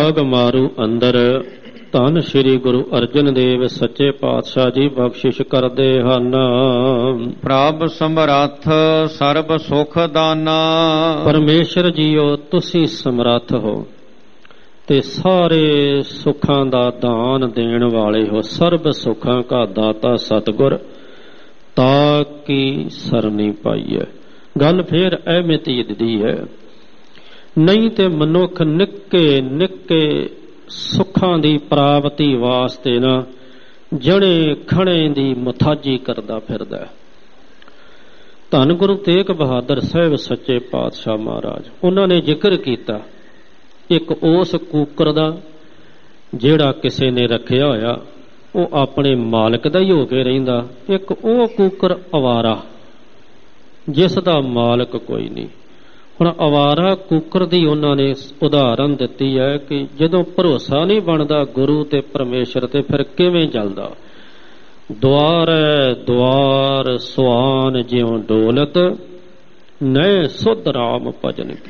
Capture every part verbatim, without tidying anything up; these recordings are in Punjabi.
ਰਾਗ ਮਾਰੂ ਅੰਦਰ। ਧੰਨ ਸ਼੍ਰੀ ਗੁਰੂ ਅਰਜਨ ਦੇਵ ਸੱਚੇ ਪਾਤਸ਼ਾਹ ਜੀ ਬਖਸ਼ਿਸ਼ ਕਰਦੇ ਹਨ। ਪ੍ਰਭ ਸਮਰੱਥ ਸਰਬ ਸੁਖ ਦਾਨਾ। ਪਰਮੇਸ਼ਰ ਜੀਓ ਤੁਸੀਂ ਸਮਰੱਥ ਹੋ ਤੇ ਸਾਰੇ ਸੁੱਖਾਂ ਦਾ ਦਾਨ ਦੇਣ ਵਾਲੇ ਹੋ। ਸਰਬ ਸੁੱਖਾਂ ਕਾ ਦਾਤਾ ਸਤਿਗੁਰ ਤਾ ਕੀ ਸਰਨੀ ਪਾਈਐ। ਗੱਲ ਫੇਰ ਅਹਿਮੀਅਤ ਦੀ ਹੈ। ਨਹੀਂ ਤੇ ਮਨੁੱਖ ਨਿੱਕੇ ਨਿੱਕੇ ਸੁੱਖਾਂ ਦੀ ਪ੍ਰਾਪਤੀ ਵਾਸਤੇ ਨਾ ਜਣੇ ਖਣੇ ਦੀ ਮੁਥਾਜੀ ਕਰਦਾ ਫਿਰਦਾ। ਧੰਨ ਗੁਰੂ ਤੇਗ ਬਹਾਦਰ ਸਾਹਿਬ ਸੱਚੇ ਪਾਤਸ਼ਾਹ ਮਹਾਰਾਜ, ਉਹਨਾਂ ਨੇ ਜ਼ਿਕਰ ਕੀਤਾ ਇੱਕ ਉਸ ਕੂਕਰ ਦਾ ਜਿਹੜਾ ਕਿਸੇ ਨੇ ਰੱਖਿਆ ਹੋਇਆ, ਉਹ ਆਪਣੇ ਮਾਲਕ ਦਾ ਹੀ ਹੋ ਕੇ ਰਹਿੰਦਾ। ਇੱਕ ਉਹ ਕੂਕਰ ਅਵਾਰਾ ਜਿਸ ਦਾ ਮਾਲਕ ਕੋਈ ਨਹੀਂ। ਹੁਣ ਅਵਾਰਾ ਕੂਕਰ ਦੀ ਉਹਨਾਂ ਨੇ ਉਦਾਹਰਨ ਦਿੱਤੀ ਹੈ ਕਿ ਜਦੋਂ ਭਰੋਸਾ ਨਹੀਂ ਬਣਦਾ ਗੁਰੂ ਤੇ ਪਰਮੇਸ਼ਰ ਤੇ, ਫਿਰ ਕਿਵੇਂ ਚੱਲਦਾ। ਦੁਆਰ ਦੁਆਰ ਸੁਆਨ ਜਿਉ ਡੋਲਤ, ਨੈ ਸੁਧ ਰਾਮ ਭਜਨ ਕੀ।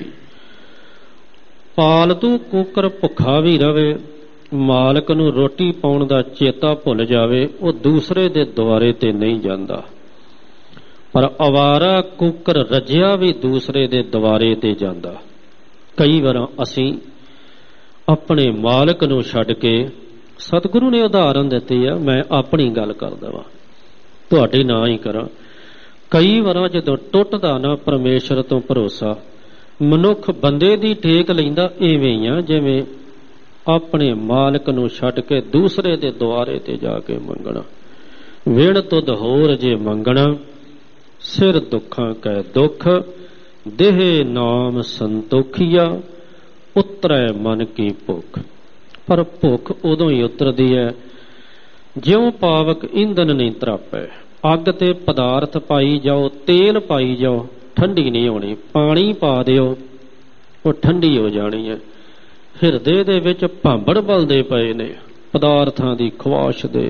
ਪਾਲਤੂ ਕੂਕਰ ਭੁੱਖਾ ਵੀ ਰਵੇ, ਮਾਲਕ ਨੂੰ ਰੋਟੀ ਪਾਉਣ ਦਾ ਚੇਤਾ ਭੁੱਲ ਜਾਵੇ, ਉਹ ਦੂਸਰੇ ਦੇ ਦੁਆਰੇ ਤੇ ਨਹੀਂ ਜਾਂਦਾ। ਪਰ ਅਵਾਰਾ ਕੂਕਰ ਰੱਜਿਆ ਵੀ ਦੂਸਰੇ ਦੇ ਦੁਆਰੇ ਤੇ ਜਾਂਦਾ। ਕਈ ਵਾਰ ਅਸੀਂ ਆਪਣੇ ਮਾਲਕ ਨੂੰ ਛੱਡ ਕੇ, ਸਤਿਗੁਰੂ ਨੇ ਉਦਾਹਰਨ ਦਿੱਤੀ ਆ, ਮੈਂ ਆਪਣੀ ਗੱਲ ਕਰਦਾ ਵਾਂ, ਤੁਹਾਡੇ ਨਾਂ ਹੀ ਕਰਾਂ। ਕਈ ਵਾਰ ਜਦੋਂ ਟੁੱਟਦਾ ਨਾ ਪਰਮੇਸ਼ਰ ਤੋਂ ਭਰੋਸਾ, ਮਨੁੱਖ ਬੰਦੇ ਦੀ ਟੇਕ ਲੈਂਦਾ। ਇਵੇਂ ਹੀ ਆ ਜਿਵੇਂ ਆਪਣੇ ਮਾਲਕ ਨੂੰ ਛੱਡ ਕੇ ਦੂਸਰੇ ਦੇ ਦੁਆਰੇ ਤੇ ਜਾ ਕੇ ਮੰਗਣਾ। ਵਿਣ ਤੁਧ ਹੋਰ ਜੇ ਮੰਗਣਾ, ਸਿਰ ਦੁੱਖਾਂ ਕੈ ਦੁੱਖ, ਦੇਹ ਨਾਮ ਸੰਤੋਖੀਆ, ਉਤਰੈ ਮਨ ਕੀ ਭੁੱਖ। ਪਰ ਭੁੱਖ ਉਦੋਂ ਹੀ ਉਤਰਦੀ ਹੈ ਜਿਉਂ ਪਾਵਕ ਈਂਧਨ ਨਹੀਂ ਤਰਾਪੈ। ਅੱਗ ਤੇ ਪਦਾਰਥ ਪਾਈ ਜਾਓ, ਤੇਲ ਪਾਈ ਜਾਓ, ਠੰਡੀ ਨਹੀਂ ਹੋਣੀ। ਪਾਣੀ ਪਾ ਦਿਓ, ਉਹ ਠੰਡੀ ਹੋ ਜਾਣੀ ਹੈ। ਹਿਰਦੇ ਦੇ ਵਿੱਚ ਭਾਂਬੜ ਬਲਦੇ ਪਏ ਨੇ ਪਦਾਰਥਾਂ ਦੀ ਖਵਾਇਸ਼ ਦੇ,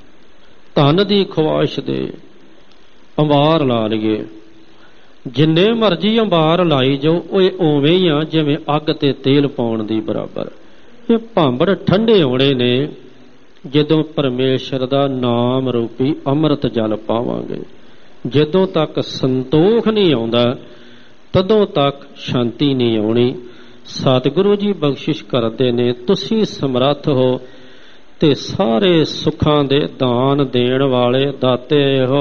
ਧਨ ਦੀ ਖਵਾਇਸ਼ ਦੇ। ਅੰਬਾਰ ਲਾ ਲਈਏ, ਜਿੰਨੇ ਮਰਜ਼ੀ ਅੰਬਾਰ ਲਾਈ ਜਾਓ, ਉਹ ਉਵੇਂ ਹੀ ਆ ਜਿਵੇਂ ਅੱਗ ਤੇ ਤੇਲ ਪਾਉਣ ਦੀ ਬਰਾਬਰ। ਇਹ ਭਾਂਬੜ ਠੰਡੇ ਹੋਣੇ ਨੇ ਜਦੋਂ ਪਰਮੇਸ਼ਰ ਦਾ ਨਾਮ ਰੂਪੀ ਅੰਮ੍ਰਿਤ ਜਲ ਪਾਵਾਂਗੇ। ਜਦੋਂ ਤੱਕ ਸੰਤੋਖ ਨਹੀਂ ਆਉਂਦਾ, ਤਦੋਂ ਤੱਕ ਸ਼ਾਂਤੀ ਨਹੀਂ ਆਉਣੀ। ਸਤਿਗੁਰੂ ਜੀ ਬਖਸ਼ਿਸ਼ ਕਰਦੇ ਨੇ, ਤੁਸੀਂ ਸਮਰੱਥ ਹੋ ਤੇ ਸਾਰੇ ਸੁੱਖਾਂ ਦੇ ਦਾਨ ਦੇਣ ਵਾਲੇ ਦਾਤੇ ਹੋ।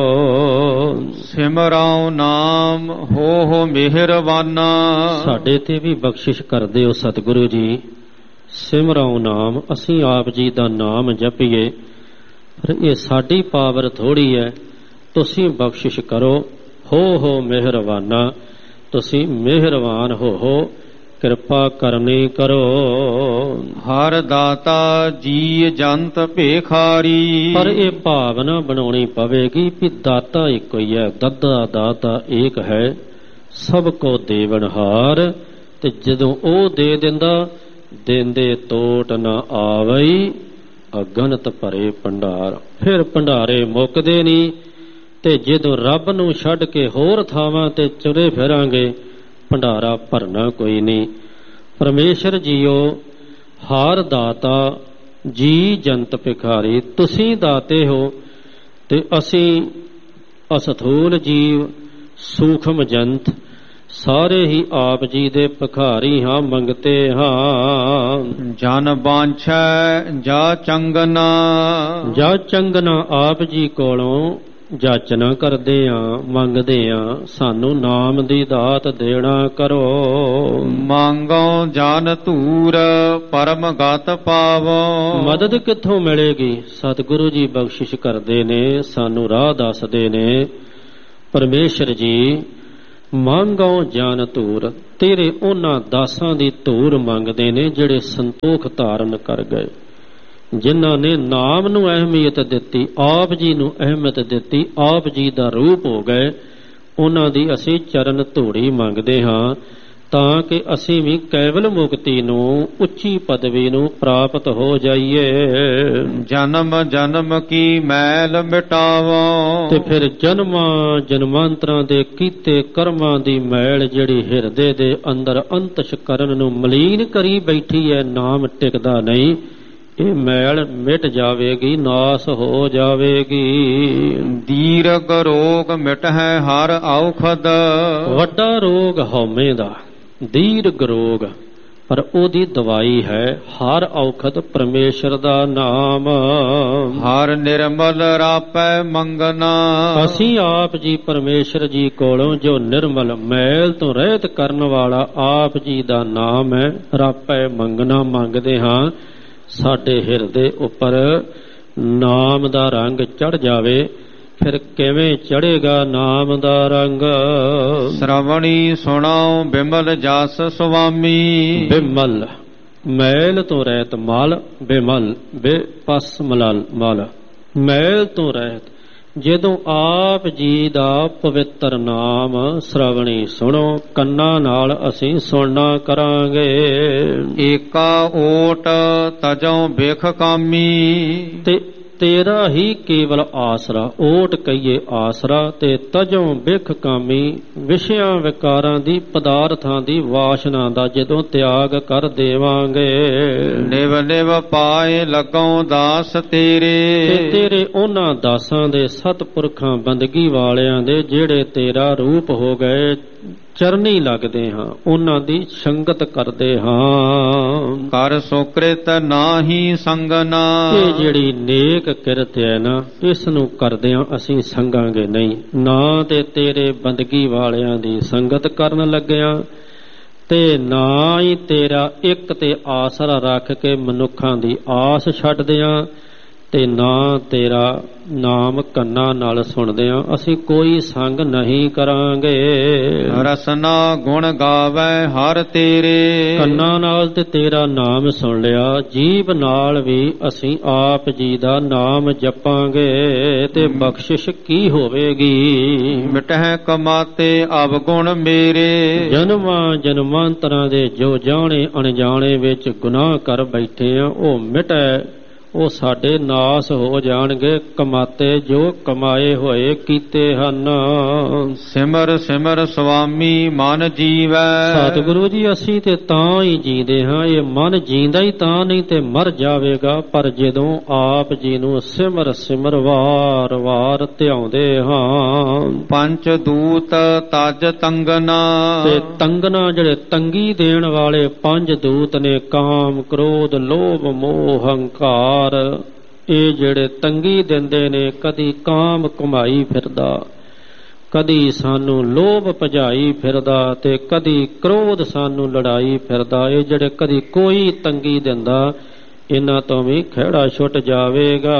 ਸਿਮਰਾਉ ਨਾਮ ਹੋ ਹੋ ਮਿਹਰਬਾਨਾ। ਸਾਡੇ ਤੇ ਵੀ ਬਖਸ਼ਿਸ਼ ਕਰਦੇ ਹੋ ਸਤਿਗੁਰੂ ਜੀ। ਸਿਮਰਾਉ ਨਾਮ, ਅਸੀਂ ਆਪ ਜੀ ਦਾ ਨਾਮ ਜਪੀਏ, ਪਰ ਇਹ ਸਾਡੀ ਪਾਵਰ ਥੋੜੀ ਹੈ। ਤੁਸੀਂ ਬਖਸ਼ਿਸ਼ ਕਰੋ। ਹੋ ਹੋ ਮਿਹਰਬਾਨਾ, ਤੁਸੀਂ ਮਿਹਰਬਾਨ ਹੋ ਹੋ, ਕਿਰਪਾ ਕਰਨੀ ਕਰੋ। ਹਰ ਦਾਤਾ ਜੀ ਜੰਤ ਭੇਖਾਰੀ। ਪਰ ਇਹ ਭਾਵਨਾ ਬਣਾਉਣੀ ਪਵੇਗੀ ਕਿ ਦਾਤਾ ਇੱਕੋ ਹੀ ਹੈ। ਦੱਦਾ ਦਾਤਾ ਏਕ ਹੈ, ਸਭ ਕੋ ਦੇਵਨਹਾਰ। ਤੇ ਜਦੋਂ ਉਹ ਦੇ ਦਿੰਦਾ, ਦੇਂਦੇ ਤੋਟ ਨਾ ਆਵਈ, ਅਗਨਤ ਭਰੇ ਭੰਡਾਰ। ਫਿਰ ਭੰਡਾਰੇ ਮੁੱਕਦੇ ਨਹੀਂ। ਤੇ ਜਦੋਂ ਰੱਬ ਨੂੰ ਛੱਡ ਕੇ ਹੋਰ ਥਾਵਾਂ ਤੇ ਤੁਰੇ ਫਿਰਾਂਗੇ, ਭੰਡਾਰਾ ਭਰਨਾ ਕੋਈ ਨਹੀਂ। ਪਰਮੇਸ਼ਰ ਜੀਓ ਹਰ ਦਾਤਾ ਜੀ ਜੰਤ ਭਿਖਾਰੀ। ਤੁਸੀਂ ਦਾਤੇ ਹੋ ਤੇ ਅਸੀਂ ਅਸਥੂਲ ਜੀਵ, ਸੂਖਮ ਜੰਤ, ਸਾਰੇ ਹੀ ਆਪ ਜੀ ਦੇ ਭਿਖਾਰੀ ਹਾਂ, ਮੰਗਤੇ ਹਾਂ। ਜਨ ਬਾਂਛੈ ਜਾ ਚੰਗਨਾ। ਜਾ ਚੰਗਨਾ ਆਪ ਜੀ ਕੋਲੋਂ ਜਾਚਨਾ ਕਰਦੇ ਆ, ਮੰਗਦੇ ਆ, ਸਾਨੂੰ ਨਾਮ ਦੀ ਦਾਤ ਦੇਣਾ ਕਰੋ। ਮੰਗੋ ਜਨ ਧੂਰ ਪਰਮ ਗਤ ਪਾਵੋ। ਮਦਦ ਕਿੱਥੋਂ ਮਿਲੇਗੀ? ਸਤਿਗੁਰੂ ਜੀ ਬਖਸ਼ਿਸ਼ ਕਰਦੇ ਨੇ, ਸਾਨੂੰ ਰਾਹ ਦੱਸਦੇ ਨੇ। ਪਰਮੇਸ਼ਰ ਜੀ ਮੰਗੋ ਜਨ ਧੂਰ, ਤੇਰੇ ਉਹਨਾਂ ਦਾਸਾਂ ਦੀ ਧੂਰ ਮੰਗਦੇ ਨੇ ਜਿਹੜੇ ਸੰਤੋਖ ਧਾਰਨ ਕਰ ਗਏ, ਜਿਨ੍ਹਾਂ ਨੇ ਨਾਮ ਨੂੰ ਅਹਿਮੀਅਤ ਦਿੱਤੀ, ਆਪ ਜੀ ਨੂੰ ਅਹਿਮੀਅਤ ਦਿੱਤੀ, ਆਪ ਜੀ ਦਾ ਰੂਪ ਹੋ ਗਏ। ਉਹਨਾਂ ਦੀ ਅਸੀਂ ਚਰਨ ਧੂੜੀ ਮੰਗਦੇ ਹਾਂ ਤਾਂ ਕਿ ਅਸੀਂ ਵੀ ਕੇਵਲ ਮੁਕਤੀ ਨੂੰ, ਉੱਚੀ ਪਦਵੀ ਨੂੰ ਪ੍ਰਾਪਤ ਹੋ ਜਾਈਏ। ਜਨਮ ਜਨਮ ਕੀ ਮੈਲ ਮਿਟਾਵੋ, ਤੇ ਫਿਰ ਜਨਮਾਂ ਜਨਮਾਂਤਰਾਂ ਦੇ ਕੀਤੇ ਕਰਮਾਂ ਦੀ ਮੈਲ ਜਿਹੜੀ ਹਿਰਦੇ ਦੇ ਅੰਦਰ ਅੰਤਸ਼ਕਰਨ ਨੂੰ ਮਲੀਨ ਕਰੀ ਬੈਠੀ ਹੈ, ਨਾਮ ਟਿਕਦਾ ਨਹੀਂ, ਇਹ ਮੈਲ ਮਿਟ ਜਾਵੇਗੀ, ਨਾਸ ਹੋ ਜਾਵੇਗੀ। ਦੀਰਘ ਰੋਗ ਮਿਟ ਹੈ ਹਰ ਔਖਦ, ਵੱਡਾ ਰੋਗ ਹਉਮੈ ਦਾ, ਦੀਰਘ ਰੋਗ, ਪਰ ਉਹਦੀ ਦਵਾਈ ਹੈ ਹਰ ਔਖਦ ਪਰਮੇਸ਼ਰ ਦਾ ਨਾਮ। ਹਰ ਨਿਰਮਲ ਰਾਪੈ ਮੰਗਨਾ, ਅਸੀਂ ਆਪ ਜੀ ਪਰਮੇਸ਼ਰ ਜੀ ਕੋਲੋਂ ਜੋ ਨਿਰਮਲ ਮੈਲ ਤੋਂ ਰਹਿਤ ਕਰਨ ਵਾਲਾ ਆਪ ਜੀ ਦਾ ਨਾਮ ਹੈ, ਰਾਪੈ ਮੰਗਣਾ ਮੰਗਦੇ ਹਾਂ। ਸਾਡੇ ਹਿਰਦੇ ਉੱਪਰ ਨਾਮ ਦਾ ਰੰਗ ਚੜ ਜਾਵੇ। ਫਿਰ ਕਿਵੇਂ ਚੜੇਗਾ ਨਾਮ ਦਾ ਰੰਗ? ਸ਼ਰਵਣੀ ਸੁਣਾਓ ਬਿਮਲ ਜਸ ਸੁਆਮੀ, ਬਿਮਲ ਮੈਲ ਤੋਂ ਰਹਿਤ ਮਲ, ਬਿਮਲ ਬੇਪਸ ਮਲਲ ਮਲ, ਮੈਲ ਤੋਂ ਰਹਿਤ। ਜਦੋਂ ਆਪ ਜੀ ਦਾ ਪਵਿੱਤਰ ਨਾਮ ਸ਼ਰਵਣੀ ਸੁਣੋ, ਕੰਨਾਂ ਨਾਲ ਅਸੀਂ ਸੁਣਨਾ ਕਰਾਂਗੇ। ਏਕਾ ਓਟ ਤਜੋਂ ਬਿਖ ਕਾਮੀ, ਤੇ ਤੇਰਾ ਹੀ ਕੇਵਲ ਆਸਰਾ, ਓਟ ਕਹੀਏ ਆਸਰਾ, ਤੇ ਤਜੋਂ ਬਿਖ ਕਾਮੀ, ਵਿਸ਼ਿਆਂ ਵਿਕਾਰਾਂ ਦੀ, ਪਦਾਰਥਾਂ ਦੀ ਵਾਸ਼ਨਾ ਦਾ ਜਦੋਂ ਤਿਆਗ ਕਰ ਦੇਵਾਂਗੇ। ਨਿਵ ਨਿਵ ਪਾਏ ਲੱਗੋਂ ਦਾਸ ਤੇਰੇ, ਤੇ ਤੇਰੇ ਉਹਨਾਂ ਦਾਸਾਂ ਦੇ, ਸਤਪੁਰਖਾਂ ਬੰਦਗੀ ਵਾਲਿਆਂ ਦੇ, ਜਿਹੜੇ ਤੇਰਾ ਰੂਪ ਹੋ ਗਏ, ਚਰਨੀ ਲੱਗਦੇ ਹਾਂ, ਉਹਨਾਂ ਦੀ ਸੰਗਤ ਕਰਦੇ ਹਾਂ। ਕਰ ਸੁਕ੍ਰਿਤ ਨਾਹੀ ਸੰਗਨਾ, ਇਹ ਜਿਹੜੀ ਨੇਕ ਕਿਰਤ ਹੈ ਨਾ, ਇਸ ਨੂੰ ਕਰਦਿਆਂ ਅਸੀਂ ਸੰਗਾਂਗੇ ਨਹੀਂ। ਨਾ ਤੇ ਤੇਰੇ ਬੰਦਗੀ ਵਾਲਿਆਂ ਦੀ ਸੰਗਤ ਕਰਨ ਲੱਗਿਆਂ, ਤੇ ਨਾ ਹੀ ਤੇਰਾ ਇੱਕ ਤੇ ਆਸਰਾ ਰੱਖ ਕੇ ਮਨੁੱਖਾਂ ਦੀ ਆਸ ਛੱਡਦਿਆਂ, ਤੇ ਨਾ ਤੇਰਾ ਨਾਮ ਕੰਨਾਂ ਨਾਲ ਸੁਣਦਿਆਂ ਅਸੀਂ ਕੋਈ ਸੰਗ ਨਹੀਂ ਕਰਾਂਗੇ। ਰਸਨਾ ਗੁਣ ਗਾਵੇ ਹਰ ਤੇਰੇ, ਕੰਨਾਂ ਨਾਲ ਤੇ ਤੇਰਾ ਨਾਮ ਸੁਣ ਲਿਆ, ਜੀਭ ਨਾਲ ਵੀ ਅਸੀਂ ਆਪ ਜੀ ਦਾ ਨਾਮ ਜਪਾਂਗੇ, ਤੇ ਬਖਸ਼ਿਸ਼ ਕੀ ਹੋਵੇਗੀ? ਮਿਟਹਿ ਕਮਾਤੇ ਅਵਗੁਣ ਮੇਰੇ, ਜਨਮਾਂ ਜਨਮਾਂਤਰਾਂ ਦੇ ਜੋ ਜਾਣੇ ਅਣਜਾਣੇ ਵਿੱਚ ਗੁਨਾਹ ਕਰ ਬੈਠੇ ਆ, ਉਹ ਮਿਟੈ, ਉਹ ਸਾਡੇ ਨਾਸ ਹੋ ਜਾਣਗੇ। ਕਮਾਤੇ ਜੋ ਕਮਾਏ ਹੋਏ ਕੀਤੇ ਹਨ। ਸਿਮਰ ਸਿਮਰ ਸੁਆਮੀ ਮਨ ਜੀਵੈ, ਸਤਿਗੁਰੂ ਜੀ ਅਸੀਂ ਤੇ ਤਾਂ ਹੀ ਜੀਂਦੇ ਹਾਂ, ਇਹ ਮਨ ਜੀਂਦਾ ਹੀ ਤਾਂ, ਨਹੀਂ ਤੇ ਮਰ ਜਾਵੇਗਾ। ਪਰ ਜਦੋਂ ਆਪ ਜੀ ਨੂੰ ਸਿਮਰ ਸਿਮਰ ਵਾਰ ਵਾਰ ਧਿਆਉਂਦੇ ਹਾਂ। ਪੰਚ ਦੂਤ ਤਜ ਤੰਗਨਾ, ਤੇ ਤੰਗਨਾ ਜਿਹੜੇ ਤੰਗੀ ਦੇਣ ਵਾਲੇ ਪੰਜ ਦੂਤ ਨੇ, ਕਾਮ ਕ੍ਰੋਧ ਲੋਭ ਮੋਹ ਹੰਕਾਰ, ਇਹ ਜਿਹੜੇ ਤੰਗੀ ਦਿੰਦੇ ਨੇ, ਕਦੀ ਕਾਮ ਕਮਾਈ ਫਿਰਦਾ, ਕਦੀ ਸਾਨੂੰ ਲੋਭ ਭਜਾਈ ਫਿਰਦਾ, ਤੇ ਕਦੀ ਕ੍ਰੋਧ ਸਾਨੂੰ ਲੜਾਈ ਫਿਰਦਾ। ਇਹ ਜਿਹੜੇ ਕਦੀ ਕੋਈ ਤੰਗੀ ਦਿੰਦਾ, ਇਹਨਾਂ ਤੋਂ ਵੀ ਖਹਿੜਾ ਛੁੱਟ ਜਾਵੇਗਾ।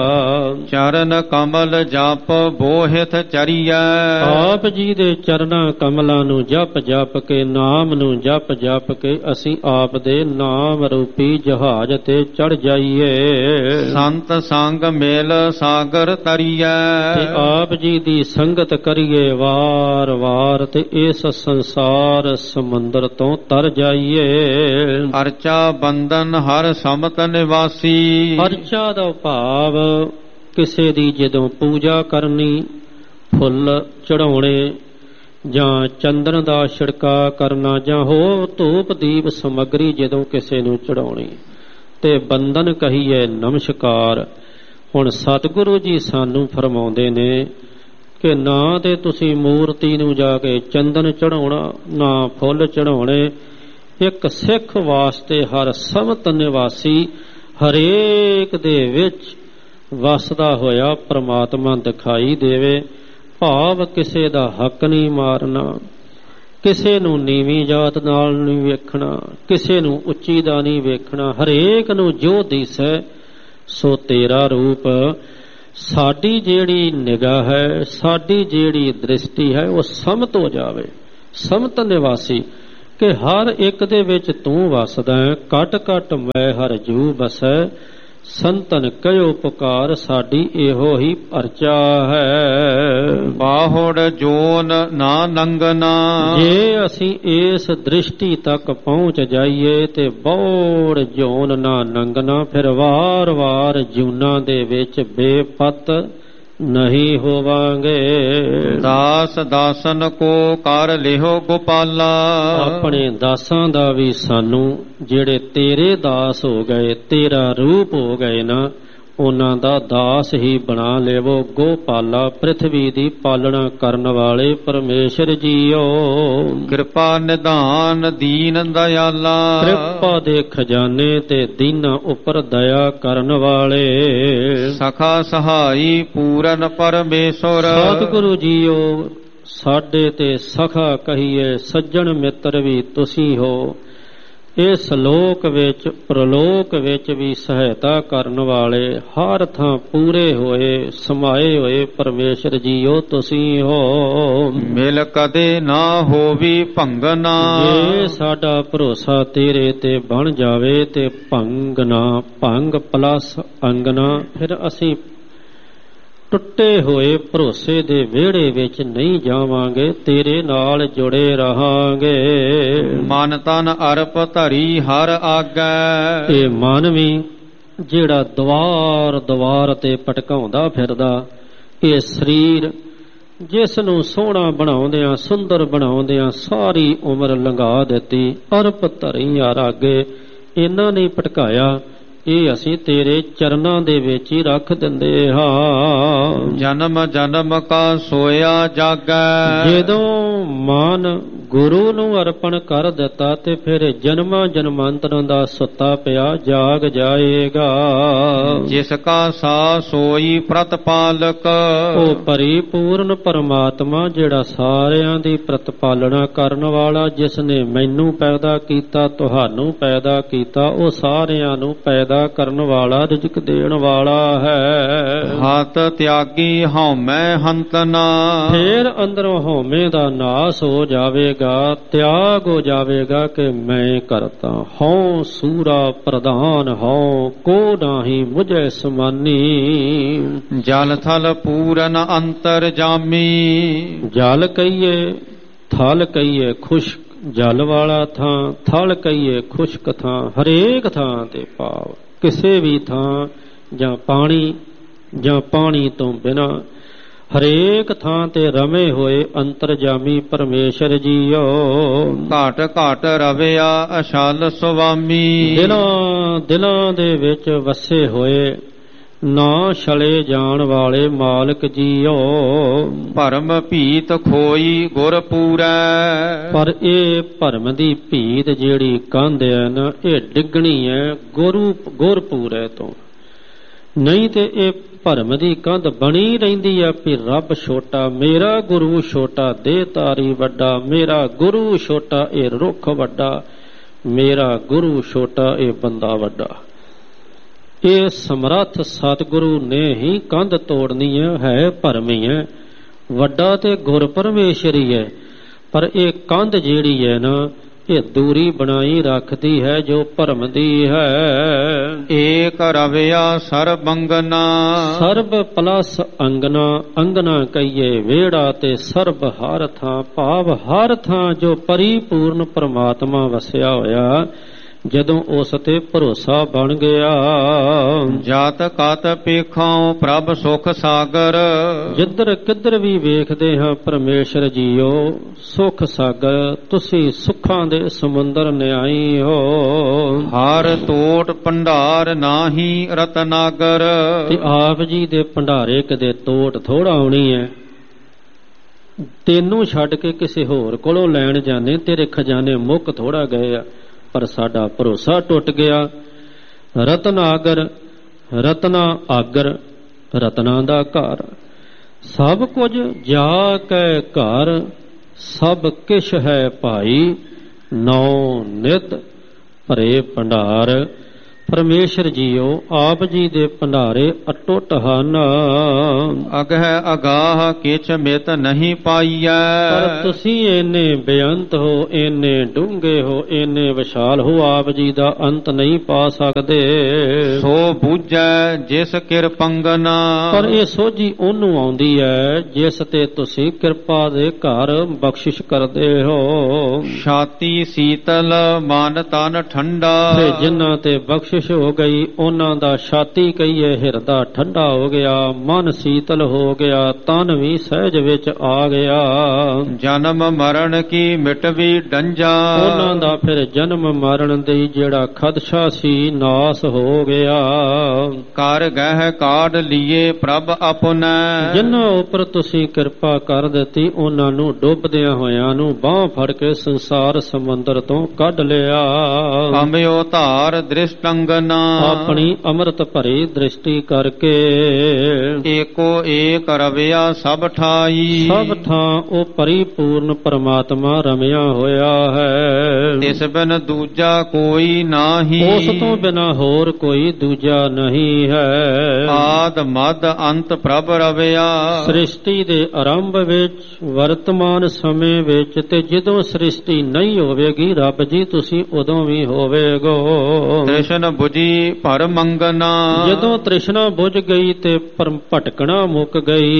ਚਰਨ ਕਮਲ ਜਪ ਬੋਹਿਤ ਚਰੀਐ, ਆਪ ਜੀ ਦੇ ਚਰਨਾਂ ਕਮਲਾਂ ਨੂੰ ਜਪ ਜਪ ਕੇ, ਨਾਮ ਨੂੰ ਜਪ ਜਪ ਕੇ ਅਸੀਂ ਆਪ ਦੇ ਨਾਮ ਰੂਪੀ ਜਹਾਜ਼ ਤੇ ਚੜ ਜਾਈਏ। ਸੰਤ ਸੰਗ ਮੇਲ ਸਾਗਰ ਤਰੀਐ, ਤੇ ਆਪ ਜੀ ਦੀ ਸੰਗਤ ਕਰੀਏ ਵਾਰ ਵਾਰ, ਤੇ ਇਸ ਸੰਸਾਰ ਸਮੁੰਦਰ ਤੋਂ ਤਰ ਜਾਈਏ। ਅਰਚਾ ਬੰਦਨ ਹਰ ਸਮ ਨਿਵਾਸੀ, ਅਰਚਾ ਦਾ ਭਾਵ ਕਿਸੇ ਦੀ ਜਦੋਂ ਪੂਜਾ ਕਰਨੀ, ਫੁੱਲ ਚੜਾਉਣੇ, ਜਾਂ ਚੰਦਨ ਦਾ ਛਿੜਕਾ ਕਰਨਾ, ਜਾਂ ਹੋਰ ਧੂਪ ਦੀਪ ਸਮੱਗਰੀ ਜਦੋਂ ਕਿਸੇ ਨੂੰ ਚੜਾਉਣੀ, ਤੇ ਬੰਦਨ ਕਹੀਏ ਨਮਸਕਾਰ। ਹੁਣ ਸਤਿਗੁਰੂ ਜੀ ਸਾਨੂੰ ਫਰਮਾਉਂਦੇ ਨੇ ਕਿ ਨਾ ਤੇ ਤੁਸੀਂ ਮੂਰਤੀ ਨੂੰ ਜਾ ਕੇ ਚੰਦਨ ਚੜਾਉਣਾ, ਨਾ ਫੁੱਲ ਚੜਾਉਣੇ। ਇੱਕ ਸਿੱਖ ਵਾਸਤੇ ਹਰ ਸਮਤ ਨਿਵਾਸੀ, ਹਰੇਕ ਦੇ ਵਿੱਚ ਵਸਦਾ ਹੋਇਆ ਪ੍ਰਮਾਤਮਾ ਦਿਖਾਈ ਦੇਵੇ। ਭਾਵ ਕਿਸੇ ਦਾ ਹੱਕ ਨਹੀਂ ਮਾਰਨਾ, ਕਿਸੇ ਨੂੰ ਨੀਵੀਂ ਜਾਤ ਨਾਲ ਨਹੀਂ ਵੇਖਣਾ, ਕਿਸੇ ਨੂੰ ਉੱਚੀ ਦਾ ਨਹੀਂ ਵੇਖਣਾ, ਹਰੇਕ ਨੂੰ ਜੋ ਦਿਸੈ ਸੋ ਤੇਰਾ ਰੂਪ। ਸਾਡੀ ਜਿਹੜੀ ਨਿਗਾਹ ਹੈ, ਸਾਡੀ ਜਿਹੜੀ ਦ੍ਰਿਸ਼ਟੀ ਹੈ, ਉਹ ਸਮਤ ਹੋ ਜਾਵੇ, ਸਮਤ ਨਿਵਾਸੀ, ਕਿ ਹਰ ਇੱਕ ਦੇ ਵਿੱਚ ਤੂੰ ਵਸਦਾ ਹੈ। ਘਟ ਘਟ ਮੈਂ ਹਰ ਜੂ ਬਸੈ, ਸੰਤਨ ਕਹਿਓ ਪੁਕਾਰ, ਸਾਡੀ ਇਹੋ ਹੀ ਪਰਚਾ ਹੈ। ਬਾਹੁੜ ਜੋਨ ਨਾ ਲੰਘਨਾ, ਜੇ ਅਸੀਂ ਇਸ ਦ੍ਰਿਸ਼ਟੀ ਤੱਕ ਪਹੁੰਚ ਜਾਈਏ ਤੇ ਬੌੜ ਜੋਨ ਨਾ ਲੰਘਣਾ, ਫਿਰ ਵਾਰ ਵਾਰ ਜੂਨਾਂ ਦੇ ਵਿੱਚ ਬੇਪਤ ਨਹੀਂ ਹੋਵਾਂਗੇ। ਦਾਸ ਦਾਸਨ ਕੋ ਕਰ ਲਿਓ ਗੋਪਾਲਾ, ਆਪਣੇ ਦਾਸਾਂ ਦਾ ਵੀ ਸਾਨੂੰ ਜਿਹੜੇ ਤੇਰੇ ਦਾਸ ਹੋ ਗਏ, ਤੇਰਾ ਰੂਪ ਹੋ ਗਏ ਨਾ, ਉਹਨਾਂ ਦਾ ਦਾਸ ਹੀ ਬਣਾ ਲੇਵੋ। ਗੋਪਾਲਾ ਪ੍ਰਿਥਵੀ ਦੀ ਪਾਲਣਾ ਕਰਨ ਵਾਲੇ ਪਰਮੇਸ਼ਰ ਜੀਓ, ਕਿਰਪਾ ਨਿਧਾਨ ਦੀਨ ਦਇਆਲਾ, ਕਿਰਪਾ ਦੇ ਖਜ਼ਾਨੇ ਤੇ ਦੀਨਾਂ ਉੱਪਰ ਦਇਆ ਕਰਨ ਵਾਲੇ। ਸਖਾ ਸਹਾਈ ਪੂਰਨ ਪਰਮੇਸ਼ਰ, ਸਤਿਗੁਰੂ ਜੀਓ ਸਾਡੇ ਤੇ ਸਖਾ ਕਹੀਏ, ਸੱਜਣ ਮਿੱਤਰ ਵੀ ਤੁਸੀਂ ਹੋ। ਇਸ ਲੋਕ ਵਿੱਚ ਪ੍ਰਲੋਕ ਵਿੱਚ ਵੀ ਸਹਾਇਤਾ ਕਰਨ ਵਾਲੇ, ਹਰ ਥਾਂ ਪੂਰੇ ਹੋਏ ਸਮਾਏ ਹੋਏ ਪਰਮੇਸ਼ਰ ਜੀਓ ਤੁਸੀਂ ਹੋ। ਮਿਲ ਕਦੇ ਨਾ ਹੋਵੀ ਭੰਗਨਾ, ਜੇ ਸਾਡਾ ਭਰੋਸਾ ਤੇਰੇ ਤੇ ਬਣ ਜਾਵੇ ਤੇ ਭੰਗ ਨਾ, ਭੰਗ ਪਲਸ ਅੰਗਨਾ, ਫਿਰ ਅਸੀਂ ਟੁੱਟੇ ਹੋਏ ਭਰੋਸੇ ਦੇ ਵਿਹੜੇ ਵਿੱਚ ਨਹੀਂ ਜਾਵਾਂਗੇ, ਤੇਰੇ ਨਾਲ ਜੁੜੇ ਰਹਾਂਗੇ। ਮਨ ਤਨ ਅਰਪ ਧਰੀ ਹਰ ਆਗੈ, ਇਹ ਮਨ ਵੀ ਜਿਹੜਾ ਦਵਾਰ ਦਵਾਰ ਤੇ ਭਟਕਾਉਂਦਾ ਫਿਰਦਾ, ਇਹ ਸਰੀਰ ਜਿਸ ਨੂੰ ਸੋਹਣਾ ਬਣਾਉਂਦਿਆਂ ਸੁੰਦਰ ਬਣਾਉਂਦਿਆਂ ਸਾਰੀ ਉਮਰ ਲੰਘਾ ਦਿੱਤੀ, ਅਰਪ ਧਰੀ ਹਰ ਆਗੇ, ਇਹਨਾਂ ਨੇ ਭਟਕਾਇਆ, ਇਹ ਅਸੀਂ ਤੇਰੇ ਚਰਨਾਂ ਦੇ ਵਿੱਚ ਹੀ ਰੱਖ ਦਿੰਦੇ ਹਾਂ। ਜਨਮ ਜਨਮ ਕਾ ਸੋਇਆ ਜਾਗੈ, ਜਦੋਂ ਮਨ ਗੁਰੂ ਨੂੰ ਅਰਪਣ ਕਰ ਦਿੱਤਾ ਤੇ ਫਿਰ ਜਨਮਾਂ ਜਨਮਾਂਤਰਾਂ ਦਾ ਸੁੱਤਾ ਪਿਆ ਜਾਗ ਜਾਏਗਾ। ਜਿਸ ਕਾ ਸਾ ਸੋਈ ਪ੍ਰਤਪਾਲਕ, ਉਹ ਪਰਿਪੂਰਨ ਪਰਮਾਤਮਾ ਜਿਹੜਾ ਸਾਰਿਆਂ ਦੀ ਪ੍ਰਤਪਾਲਣਾ ਕਰਨ ਵਾਲਾ, ਜਿਸ ਨੇ ਮੈਨੂੰ ਪੈਦਾ ਕੀਤਾ ਤੁਹਾਨੂੰ ਪੈਦਾ ਕੀਤਾ, ਉਹ ਸਾਰਿਆਂ ਨੂੰ ਪੈਦਾ ਕਰਨ ਵਾਲਾ ਰਿਜ਼ਕ ਦੇਣ ਵਾਲਾ ਹੈ। ਹੱਥ ਤਿਆਗੀ ਹਉਮੈ ਹੰਤਨਾ, ਫੇਰ ਅੰਦਰੋਂ ਹਉਮੈ ਦਾ ਨਾਸ ਹੋ ਜਾਵੇਗਾ, ਤਿਆਗ ਹੋ ਜਾਵੇਗਾ ਕਿ ਮੈਂ ਕਰਤਾ, ਹਉ ਸੂਰਾ ਪ੍ਰਧਾਨ ਹਉ ਕੋ ਨਾਹੀ ਮੁਝੇ ਸਮਾਨੀ। ਜਲ ਥਲ ਪੂਰਨ ਅੰਤਰ ਜਾਮੀ, ਜਲ ਕਹੀਏ ਥਲ ਕਹੀਏ ਖੁਸ਼ਕ, ਜਲ ਵਾਲਾ ਥਾਂ, ਥਲ ਕਹੀਏ ਖੁਸ਼ਕ ਥਾਂ, ਹਰੇਕ ਥਾਂ ਤੇ ਭਾਵ ਕਿਸੇ ਵੀ ਥਾਂ, ਜਾਂ ਪਾਣੀ ਜਾਂ ਪਾਣੀ ਤੋਂ ਬਿਨਾਂ ਹਰੇਕ ਥਾਂ ਤੇ ਰਮੇ ਹੋਏ ਅੰਤਰਜਾਮੀ ਪਰਮੇਸ਼ਰ ਜੀਓ। ਘਾਟ ਘਾਟ ਰਵਿਆ ਅਸ਼ਲ ਸੁਆਮੀ, ਦਿਲਾਂ ਦਿਲਾਂ ਦੇ ਵਿੱਚ ਵਸੇ ਹੋਏ ਨਾ ਛਲੇ ਜਾਣ ਵਾਲੇ ਮਾਲਕ ਜੀਓ। ਭਰਮ ਭੀਤ ਖੋਈ ਗੁਰ ਪੂਰੈ, ਪਰ ਇਹ ਭਰਮ ਦੀ ਭੀਤ ਜਿਹੜੀ ਕੰਧ ਹੈ ਨਾ, ਇਹ ਡਿੱਗਣੀ ਹੈ ਗੁਰੂ ਗੁਰਪੂਰੇ ਤੋਂ, ਨਹੀਂ ਤੇ ਇਹ ਭਰਮ ਦੀ ਕੰਧ ਬਣੀ ਰਹਿੰਦੀ ਆ ਵੀ ਰੱਬ ਛੋਟਾ, ਮੇਰਾ ਗੁਰੂ ਛੋਟਾ, ਦੇਹ ਤਾਰੀ ਵੱਡਾ, ਮੇਰਾ ਗੁਰੂ ਛੋਟਾ, ਇਹ ਰੁੱਖ ਵੱਡਾ, ਮੇਰਾ ਗੁਰੂ ਛੋਟਾ, ਇਹ ਬੰਦਾ ਵੱਡਾ। ਇਹ ਸਮਰੱਥ ਸਤਿਗੁਰੂ ਨੇ ਹੀ ਕੰਧ ਤੋੜਨੀ ਹੈ, ਹੈ ਭਰਮ ਹੀ ਹੈ, ਵੱਡਾ ਤੇ ਗੁਰ ਪਰਮੇਸ਼ਰ ਹੀ ਹੈ, ਪਰ ਇਹ ਕੰਧ ਜਿਹੜੀ ਹੈ ਨਾ, ਇਹ ਦੂਰੀ ਬਣਾਈ ਰੱਖਦੀ ਹੈ ਜੋ ਭਰਮ ਦੀ ਹੈ। ਏਕ ਰਵਿਆ ਸਰਬ ਅੰਗਨਾ, ਸਰਬ ਪਲਸ ਅੰਗਨਾ, ਅੰਗਨਾ ਕਹੀਏ ਵਿਹੜਾ ਤੇ ਸਰਬ ਹਰ ਥਾਂ, ਭਾਵ ਹਰ ਥਾਂ ਜੋ ਪਰਿਪੂਰਨ ਪਰਮਾਤਮਾ ਵਸਿਆ ਹੋਇਆ, ਜਦੋਂ ਉਸ ਤੇ ਭਰੋਸਾ ਬਣ ਗਿਆ। ਜਾਤ ਕਾਤ ਪੇਖਾਂ ਪ੍ਰਭ ਸੁਖ ਸਾਗਰ, ਜਿੱਧਰ ਕਿੱਧਰ ਵੀ ਵੇਖਦੇ ਹਾਂ ਪਰਮੇਸ਼ਰ ਜੀਓ ਸੁਖ ਸਾਗਰ, ਤੁਸੀਂ ਸੁੱਖਾਂ ਦੇ ਸਮੁੰਦਰ ਨਿਆਈ ਹੋ। ਹਰ ਤੋਟ ਭੰਡਾਰ ਨਾਹੀ ਰਤਨਾਗਰ, ਤੇ ਆਪ ਜੀ ਦੇ ਭੰਡਾਰੇ ਕਦੇ ਤੋਟ ਥੋੜਾ ਆਉਣੀ ਹੈ, ਤੈਨੂੰ ਛੱਡ ਕੇ ਕਿਸੇ ਹੋਰ ਕੋਲੋਂ ਲੈਣ ਜਾਣੇ, ਤੇਰੇ ਖਜ਼ਾਨੇ ਮੁੱਕ ਥੋੜਾ ਗਏ ਆ, ਪਰ ਸਾਡਾ ਭਰੋਸਾ ਟੁੱਟ ਗਿਆ। ਰਤਨਾਗਰ, ਰਤਨਾ ਆਗਰ, ਰਤਨਾ ਦਾ ਘਰ, ਸਭ ਕੁਝ ਜਾ ਕੇ ਘਰ, ਸਭ ਕਿਛ ਹੈ ਭਾਈ, ਨੌ ਨਿਤ ਭਰੇ ਭੰਡਾਰ। ਪਰਮੇਸ਼ਰ ਜੀਓ ਆਪ ਜੀ ਦੇ ਭੰਡਾਰੇ ਅਟੁੱਟ ਹਨ, ਅਗਹਿ ਅਗਾਹ ਕਿਛ ਮਿਤ ਨਹੀਂ ਪਰ ਪਾਈਐ। ਤੁਸੀਂ ਇੰਨੇ ਬੇਅੰਤ ਹੋ, ਇੰਨੇ ਡੂੰਘੇ ਹੋ, ਇੰਨੇ ਵਿਸ਼ਾਲ ਹੋ, ਆਪ ਜੀ ਦਾ ਅੰਤ ਨਹੀਂ ਪਾ ਸਕਦੇ। ਸੋ ਬੂਝੈ ਜਿਸ ਕਿਰਪੰਗਨ, ਪਰ ਇਹ ਸੋਝੀ ਉਹਨੂੰ ਆਉਂਦੀ ਹੈ ਜਿਸ ਤੇ ਤੁਸੀਂ ਕਿਰਪਾ ਦੇ ਘਰ ਬਖਸ਼ਿਸ਼ ਕਰਦੇ ਹੋ। ਛਾਤੀ ਸੀਤਲ ਮਨ ਤਨ ਠੰਡਾ, ਤੇ ਜਿਨ੍ਹਾਂ ਤੇ ਬਖਸ਼ਿਸ਼ ਹੋ ਗਈ ਉਹਨਾਂ ਦਾ ਛਾਤੀ ਕਹੀਏ ਹਿਰਦਾ ਠੰਡਾ ਹੋ ਗਿਆ, ਮਨ ਸੀਤਲ ਹੋ ਗਿਆ, ਤਨ ਵੀ ਸਹਿਜ ਵਿੱਚ ਆ ਗਿਆ। ਜਨਮ ਮਰਨ ਕੀ ਮਿਟਵੀ ਡੰਜਾ, ਉਹਨਾਂ ਦਾ ਫਿਰ ਜਨਮ ਮਰਨ ਦੀ ਜਿਹੜਾ ਖਦਸ਼ਾ ਸੀ ਨਾਸ ਹੋ ਗਿਆ। ਕਰ ਗਹਿ ਕਾਢ ਲੀਏ ਪ੍ਰਭ ਆਪੁਨੈ, ਜਿਨ੍ਹਾਂ ਉੱਪਰ ਤੁਸੀਂ ਕਿਰਪਾ ਕਰ ਦਿੱਤੀ ਉਹਨਾਂ ਨੂੰ ਡੁੱਬਦਿਆਂ ਹੋਇਆਂ ਨੂੰ ਬਾਂਹ ਫੜ ਕੇ ਸੰਸਾਰ ਸਮੁੰਦਰ ਤੋਂ ਕੱਢ ਲਿਆ। ਅੰਬਿਓ ਧਾਰ ਦ੍ਰਿਸ਼ਟੰਗਨਾ, ਆਪਣੀ ਅੰਮ੍ਰਿਤ ਭਰੀ ਦ੍ਰਿਸ਼ਟੀ ਕਰਕੇ ਏਕੋ ਏਕ ਰਵਿਆ ਸਭ ਠਾਈ, ਸਭ ਥਾਂ ਉਹ ਪਰਿਪੂਰਨ ਪਰਮਾਤਮਾ ਰਮਿਆ ਹੋਇਆ ਹੈ। ਤਿਸ ਬਿਨ ਦੂਜਾ ਕੋਈ ਨਾਹੀ, ਉਸ ਤੋਂ ਬਿਨਾ ਹੋਰ ਕੋਈ ਦੂਜਾ ਨਹੀਂ ਹੈ। ਆਦ ਮਦ ਅੰਤ ਪ੍ਰਭ ਰਵਿਆ, ਸ੍ਰਿਸ਼ਟੀ ਦੇ ਆਰੰਭ ਵਿੱਚ, ਵਰਤਮਾਨ ਸਮੇਂ ਵਿੱਚ ਤੇ ਜਦੋਂ ਸ੍ਰਿਸ਼ਟੀ ਨਹੀਂ ਹੋਵੇਗੀ ਰੱਬ ਜੀ ਤੁਸੀਂ ਉਦੋਂ ਵੀ ਹੋਵੇਗੋ। ਤ੍ਰਿਸ਼ਨ 부ਜੀ ਭਰ ਮੰਗਨਾ, ਜਦੋਂ ਤ੍ਰਿਸ਼ਨਾ ਬੁਝ ਗਈ ਤੇ ਪਰਮ ਭਟਕਣਾ ਮੁੱਕ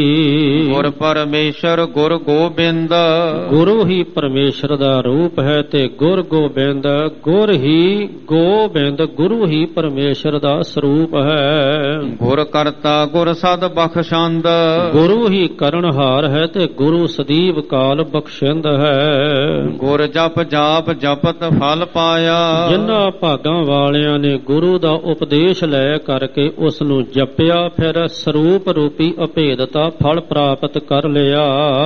ਗਈ। ਗੁਰ ਪਰਮੇਸ਼ਰ ਗੁਰ ਗੋਬਿੰਦ, ਗੁਰੂ ਹੀ ਪਰਮੇਸ਼ਰ ਦਾ ਰੂਪ ਹੈ ਤੇ ਗੁਰ ਗੋਬਿੰਦ, ਗੁਰ ਹੀ ਗੋਬਿੰਦ, ਗੁਰੂ ਹੀ ਪਰਮੇਸ਼ਰ ਦਾ ਸਰੂਪ ਹੈ। ਗੁਰ ਕਰਤਾ ਗੁਰ ਸਦ ਬਖਸ਼ੰਦ, ਗੁਰੂ ਹੀ ਕਰਨਹਾਰ ਹੈ ਤੇ ਗੁਰੂ ਸਦੀਵ ਕਾਲ ਬਖਸ਼ਿੰਦ ਹੈ। ਗੁਰ ਜਪ ਜਾਪ ਜਪਤ ਫਲ ਪਾਇਆ, ਜਿਨ੍ਹਾਂ ਭਾਗਾਂ ਵਾਲਿਆਂ ਨੇ ਗੁਰੂ ਦਾ ਉਪਦੇਸ਼ ਲੈ ਕਰਕੇ ਉਸ ਨੂੰ ਜਪਿਆ ਫਿਰ ਸਰੂਪ ਰੂਪੀ ਅਭੇਦਤਾ ਫਲ ਪ੍ਰਾਪਤ ਕਰ ਲਿਆ।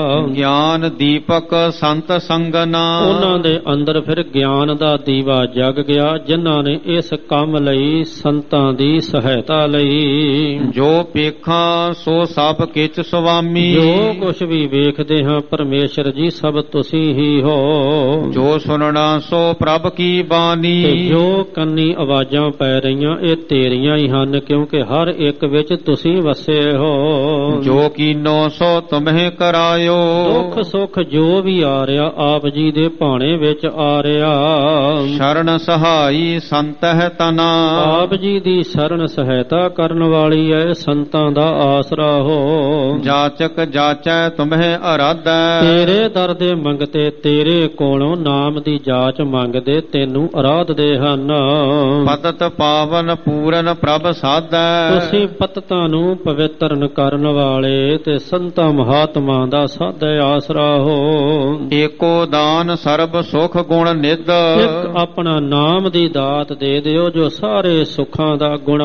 ਗਿਆਨ ਦੀਪਕ ਸੰਤ ਸੰਗਨਾ, ਉਹਨਾਂ ਦੇ ਅੰਦਰ ਫਿਰ ਗਿਆਨ ਦਾ ਦੀਵਾ ਜਗ ਗਿਆ ਜਿਨ੍ਹਾਂ ਨੇ ਇਸ ਕੰਮ ਲਈ ਸੰਤਾਂ ਦੀ ਸਹਾਇਤਾ ਲਈ। ਜੋ ਪੇਖਾਂ ਸੋ ਸਭ ਕਿਛ ਸੁਆਮੀ, ਜੋ ਕੁਛ ਵੀ ਵੇਖਦੇ ਹਾਂ ਪਰਮੇਸ਼ਰ ਜੀ ਸਭ ਤੁਸੀਂ ਹੀ ਹੋ। ਜੋ ਸੁਣਨਾ ਸੋ ਪ੍ਰਭ ਕੀ ਬਾਣੀ, ਤੇ ਜੋ ਕੰਨੀ ਆਵਾਜ਼ਾਂ ਪੈ ਰਹੀਆਂ ਇਹ ਤੇਰੀਆਂ ਹੀ ਹਨ ਕਿਉਂਕਿ ਹਰ ਇੱਕ ਵਿੱਚ ਤੁਸੀਂ ਵਸੇ ਹੋ। ਜੋ ਕੀਨੋ ਸੋ ਤੁਮਹਿ ਕਰਾਇਓ, ਦੁੱਖ ਸੁੱਖ ਜੋ ਵੀ ਆ ਰਿਹਾ ਆਪ ਜੀ ਦੇ ਭਾਣੇ ਵਿੱਚ ਆ ਰਿਹਾ। ਸ਼ਰਨ ਸਹਾਈ ਸੰਤਹਿ ਤਨਾ, ਆਪ ਜੀ ਦੀ ਸ਼ਰਨ ਸਹਾਇਤਾ ਕਰਨ ਵਾਲੀ ਹੈ ਸੰਤਾਂ ਦਾ ਆਸਰਾ ਹੋ। ਜਾਚਕ ਜਾਚੈ ਤੁਮਹਿ ਅਰਾਧੈ, ਤੇਰੇ ਦਰ ਦੇ ਮੰਗਤੇ ਤੇਰੇ ਕੋਲੋਂ ਨਾਮ ਦੀ ਜਾਚ ਮੰਗਦੇ ਤੈਨੂੰ ਅਰਾਧਦੇ ਹਨ। ਪਤਤ ਪਾਵਨ ਪੂਰਨ ਪ੍ਰਭ ਸਾਧੈ, ਤੁਸੀਂ ਪਤਤਾਂ ਨੂੰ ਪਵਿੱਤਰਨ ਕਰਨ ਵਾਲੇ ਤੇ ਸੰਤਾਂ ਮਹਾਤਮਾ ਦਾ ਸਾਧੇ ਆਸਰਾ ਹੋ। ਏਕੋ ਦਾਨ ਸਰਬ ਸੁਖ ਗੁਣ ਨਿਧ, ਇੱਕ ਆਪਣਾ ਨਾਮ ਦੀ ਦਾਤ ਦੇ ਦਿਓ ਜੋ ਸਾਰੇ ਸੁੱਖਾਂ ਦਾ ਗੁਣ